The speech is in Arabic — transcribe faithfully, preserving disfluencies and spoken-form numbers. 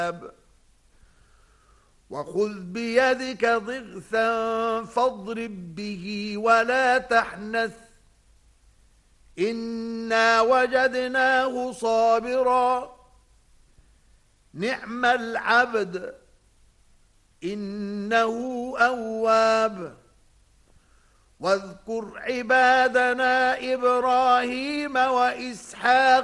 وخذ بيدك ضغثا فاضرب به ولا تحنث إنا وجدناه صابرا نعم العبد إنه أواب واذكر عبادنا إبراهيم وإسحاق